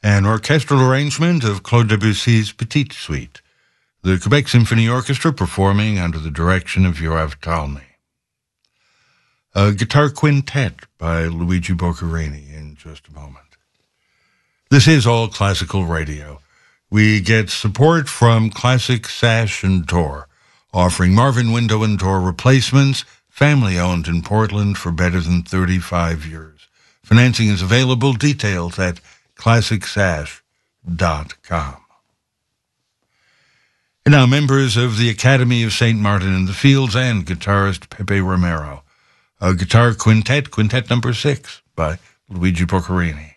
an orchestral arrangement of Claude Debussy's Petite Suite, the Quebec Symphony Orchestra performing under the direction of Yoav Talmy. A guitar quintet by Luigi Boccherini in just a moment. This is All Classical Radio. We get support from Classic Sash and Door, offering Marvin window and door replacements, family-owned in Portland for better than 35 years. Financing is available. Details at classicsash.com. And now members of the Academy of St. Martin in the Fields and guitarist Pepe Romero. A guitar quintet, Quintet number 6 by Luigi Boccherini.